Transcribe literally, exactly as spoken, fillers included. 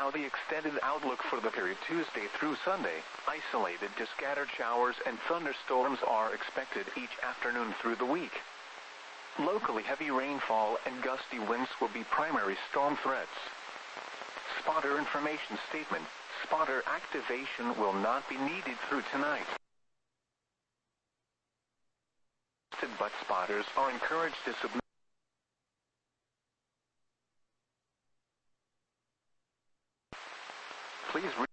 Now the extended outlook for the period Tuesday through Sunday. Isolated to scattered showers and thunderstorms are expected each afternoon through the week. Locally heavy rainfall and gusty winds will be primary storm threats. Spotter information statement. Spotter activation will not be needed through tonight. But spotters are encouraged to submit. Please read